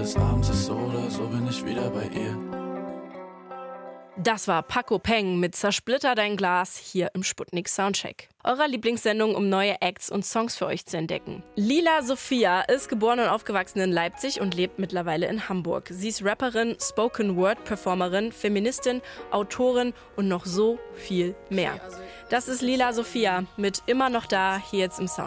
des Abends ist so oder so, bin ich wieder bei ihr. Das war Paco Peng mit Zersplitter dein Glas hier im Sputnik Soundcheck. Eurer Lieblingssendung, um neue Acts und Songs für euch zu entdecken. Lila Sophia ist geboren und aufgewachsen in Leipzig und lebt mittlerweile in Hamburg. Sie ist Rapperin, Spoken-Word-Performerin, Feministin, Autorin und noch so viel mehr. Das ist Lila Sophia mit Immer noch da, hier jetzt im Soundcheck.